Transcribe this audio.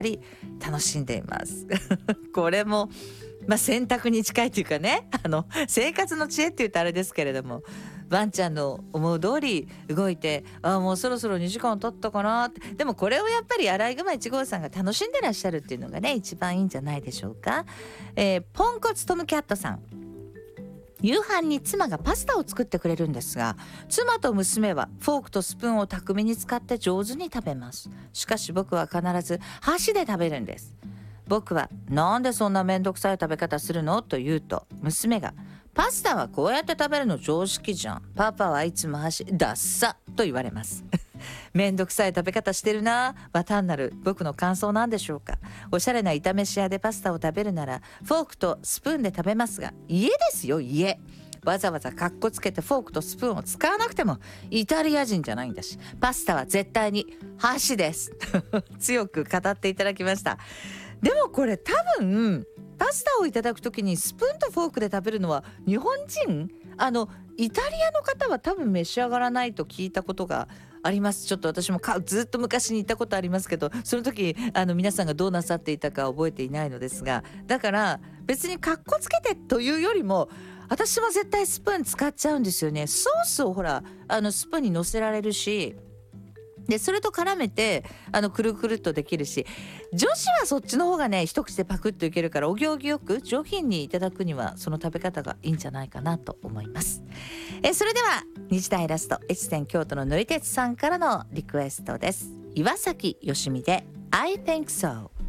り楽しんでいますこれも選択に近いというかね、生活の知恵って言うとあれですけれども、ワンちゃんの思う通り動いて、もうそろそろ2時間経ったかなって。でもこれをやっぱりアライグマ1号さんが楽しんでらっしゃるっていうのがね、一番いいんじゃないでしょうか。ポンコツトムキャットさん、夕飯に妻がパスタを作ってくれるんですが、妻と娘はフォークとスプーンを巧みに使って上手に食べます。しかし僕は必ず箸で食べるんです。僕はなんでそんなめんどくさい食べ方するのと言うと、娘がパスタはこうやって食べるの常識じゃん、パパはいつも箸ダッサと言われますめんどくさい食べ方してるなは単なる僕の感想なんでしょうか。おしゃれな炒めし屋でパスタを食べるならフォークとスプーンで食べますが、家ですよ家。わざわざカッコつけてフォークとスプーンを使わなくてもイタリア人じゃないんだし、パスタは絶対に箸です強く語っていただきました。でもこれ多分パスタをいただくときにスプーンとフォークで食べるのは日本人、イタリアの方は多分召し上がらないと聞いたことがあります。ちょっと私もずっと昔に行ったことありますけど、その時皆さんがどうなさっていたか覚えていないのですが、だから別にカッコつけてというよりも、私も絶対スプーン使っちゃうんですよね。ソースをほらスプーンに乗せられるし、でそれと絡めてくるくるっとできるし、女子はそっちの方がね一口でパクッといけるから、お行儀よく上品にいただくにはその食べ方がいいんじゃないかなと思います。それでは日大ラスト越前京都ののりてつさんからのリクエストです。岩崎よしみで I think so。